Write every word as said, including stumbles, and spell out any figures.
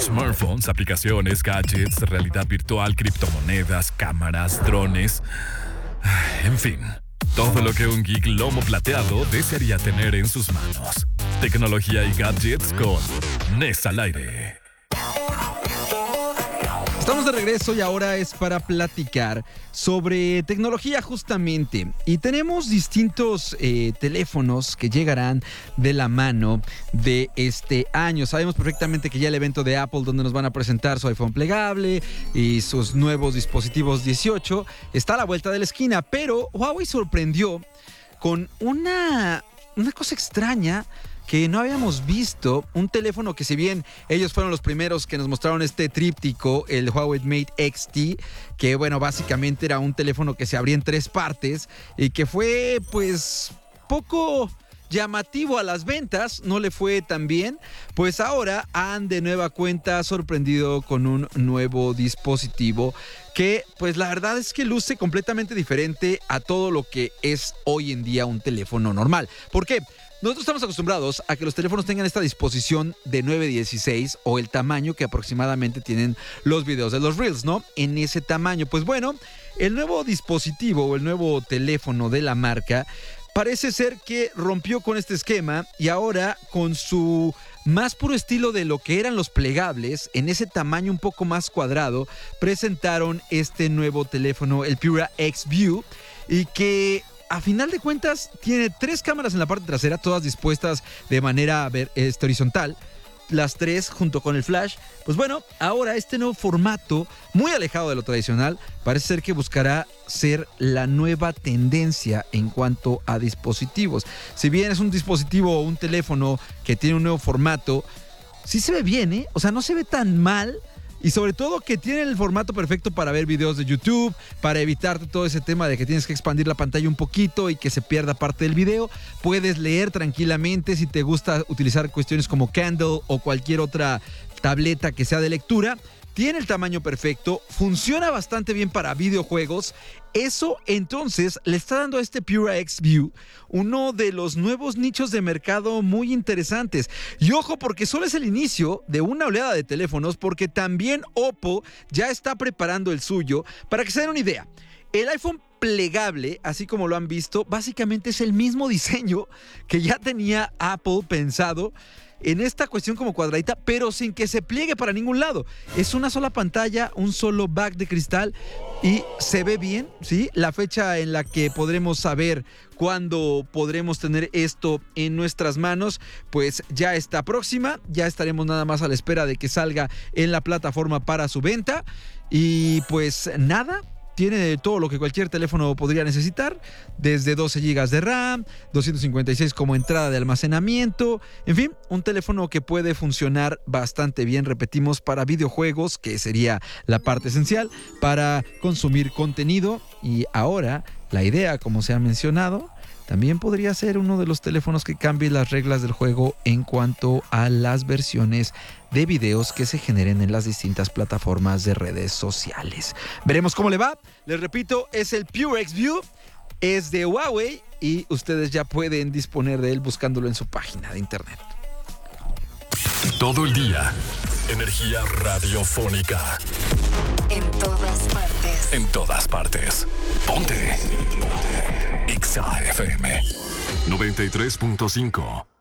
smartphones, aplicaciones, gadgets, realidad virtual, criptomonedas, cámaras, drones. En fin, todo lo que un geek lomo plateado desearía tener en sus manos. Tecnología y gadgets con Nes al aire. Estamos de regreso y ahora es para platicar sobre tecnología justamente. Y tenemos distintos eh, teléfonos que llegarán de la mano de este año. Sabemos perfectamente que ya el evento de Apple, donde nos van a presentar su iPhone plegable y sus nuevos dispositivos dieciocho, está a la vuelta de la esquina. Pero Huawei sorprendió con una, una cosa extraña que no habíamos visto, un teléfono que si bien ellos fueron los primeros que nos mostraron este tríptico, el Huawei Mate X T, que bueno, básicamente era un teléfono que se abría en tres partes y que fue pues poco llamativo a las ventas, no le fue tan bien, pues ahora han de nueva cuenta sorprendido con un nuevo dispositivo que pues la verdad es que luce completamente diferente a todo lo que es hoy en día un teléfono normal. ¿Por qué? Nosotros estamos acostumbrados a que los teléfonos tengan esta disposición de nueve dieciséis o el tamaño que aproximadamente tienen los videos de los Reels, ¿no? En ese tamaño. Pues bueno, el nuevo dispositivo o el nuevo teléfono de la marca parece ser que rompió con este esquema y ahora con su más puro estilo de lo que eran los plegables, en ese tamaño un poco más cuadrado, presentaron este nuevo teléfono, el Pura X View, y que a final de cuentas tiene tres cámaras en la parte trasera, todas dispuestas de manera ver, este, horizontal. Las tres junto con el flash. Pues bueno, ahora este nuevo formato, muy alejado de lo tradicional, parece ser que buscará ser la nueva tendencia en cuanto a dispositivos. Si bien es un dispositivo o un teléfono que tiene un nuevo formato, sí se ve bien, ¿eh? O sea, no se ve tan mal. Y sobre todo que tiene el formato perfecto para ver videos de YouTube, para evitarte todo ese tema de que tienes que expandir la pantalla un poquito y que se pierda parte del video. Puedes leer tranquilamente si te gusta utilizar cuestiones como Kindle o cualquier otra tableta que sea de lectura. Tiene el tamaño perfecto, funciona bastante bien para videojuegos. Eso entonces le está dando a este Pura X View uno de los nuevos nichos de mercado muy interesantes. Y ojo, porque solo es el inicio de una oleada de teléfonos, porque también Oppo ya está preparando el suyo. Para que se den una idea, el iPhone plegable, así como lo han visto, básicamente es el mismo diseño que ya tenía Apple pensado en esta cuestión como cuadradita, pero sin que se pliegue para ningún lado. Es una sola pantalla, un solo back de cristal y se ve bien, ¿sí? La fecha en la que podremos saber cuándo podremos tener esto en nuestras manos, pues ya está próxima. Ya estaremos nada más a la espera de que salga en la plataforma para su venta. Y pues nada, tiene todo lo que cualquier teléfono podría necesitar, desde doce gigas de RAM, doscientos cincuenta y seis como entrada de almacenamiento, en fin, un teléfono que puede funcionar bastante bien, repetimos, para videojuegos, que sería la parte esencial, para consumir contenido. Y ahora, la idea, como se ha mencionado, también podría ser uno de los teléfonos que cambie las reglas del juego en cuanto a las versiones de videos que se generen en las distintas plataformas de redes sociales. Veremos cómo le va. Les repito, es el Pure X View, es de Huawei y ustedes ya pueden disponer de él buscándolo en su página de internet. Todo el día, energía radiofónica. En todas partes. En todas partes. Ponte. Ponte. X A F M noventa y tres punto cinco.